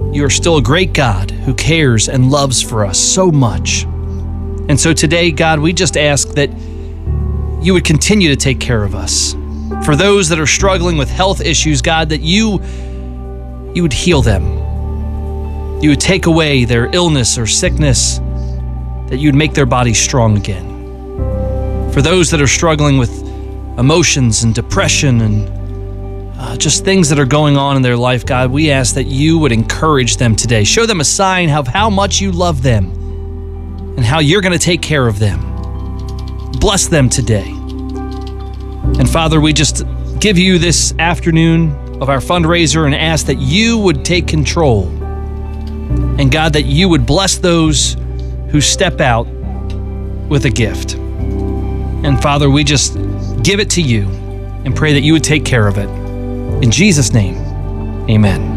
you are still a great God who cares and loves for us so much. And so today, God, we just ask that you would continue to take care of us. For those that are struggling with health issues, God, that you would heal them. You would take away their illness or sickness, that you would make their bodies strong again. For those that are struggling with emotions and depression and just things that are going on in their life, God, we ask that you would encourage them today. Show them a sign of how much you love them and how you're going to take care of them. Bless them today. And Father, we just give you this afternoon of our fundraiser and ask that you would take control. And God, that you would bless those who step out with a gift. And Father, we just give it to you and pray that you would take care of it. In Jesus' name, amen.